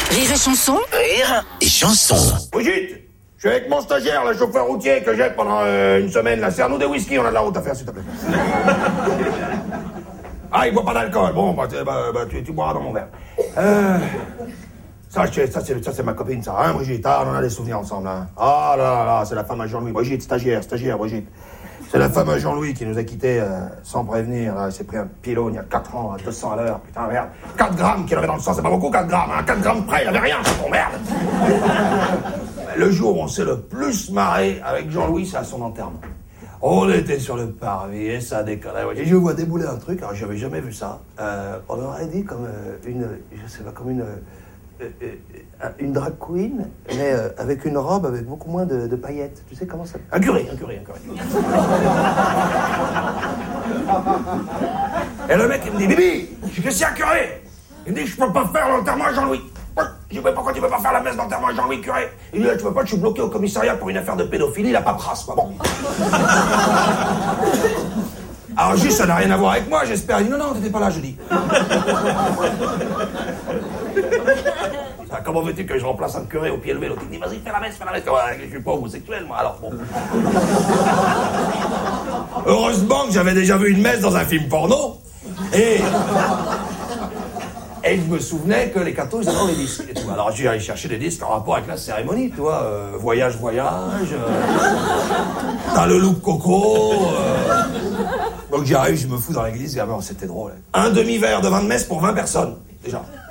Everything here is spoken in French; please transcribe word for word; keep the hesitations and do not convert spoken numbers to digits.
Rire et chanson. Rire et chanson. Brigitte, je suis avec mon stagiaire, le chauffeur routier que j'ai pendant euh, une semaine. Là, serre-nous des whisky, on a de la route à faire, s'il te plaît. Ah, il boit pas d'alcool. Bon, bah, bah, bah tu, tu boiras dans mon verre. Euh... Ça, je, ça, c'est, ça, c'est ma copine, ça, hein, Brigitte. Ah, on en a des souvenirs ensemble, hein. Ah là là là, c'est la femme à Jean-Louis. Brigitte, stagiaire, stagiaire, Brigitte. C'est la femme à Jean-Louis qui nous a quittés euh, sans prévenir. Là. Il s'est pris un pylône il y a quatre ans, à deux cents à l'heure. Putain, merde. quatre grammes qu'il avait dans le sang, c'est pas beaucoup, quatre grammes. Hein. quatre grammes près, il avait rien, c'est ton merde. Le jour où on s'est le plus marré avec Jean-Louis, c'est à son enterrement. On était sur le parvis et ça décollait. Et je vois débouler un truc, alors j'avais jamais vu ça. Euh, on aurait dit comme euh, une, je sais pas, comme une... Euh, euh, une drag queen, mais euh, avec une robe avec beaucoup moins de, de paillettes. Tu sais comment ça... Un curé, un curé, un curé. Et le mec, il me dit, Bibi, je suis Christian Curé. Il me dit, je peux pas faire l'enterrement à Jean-Louis. Je dis, mais pourquoi tu peux pas faire la messe d'enterrement à Jean-Louis Curé? Il dit, tu peux pas, je suis bloqué au commissariat pour une affaire de pédophilie, la paperasse, quoi. Bon. Alors juste, ça n'a rien à voir avec moi, j'espère. Il dit, non, non, t'étais pas là, je dis. Comment veux-tu que je remplace un curé au pied levé? L'autre il dit, vas-y, fais la messe, fais la messe. Ouais, je suis pas homosexuel, moi, alors bon. Heureusement que j'avais déjà vu une messe dans un film porno. Et... Et je me souvenais que les cathos, ils avaient les disques et tout. Alors j'ai allé chercher des disques en rapport avec la cérémonie, tu vois. Euh, voyage, voyage. Euh, T'as le look coco. Euh... Donc j'y arrive, je me fous dans l'église. Et alors, c'était drôle. Hein. Un demi-verre de vin de messe pour vingt personnes, déjà.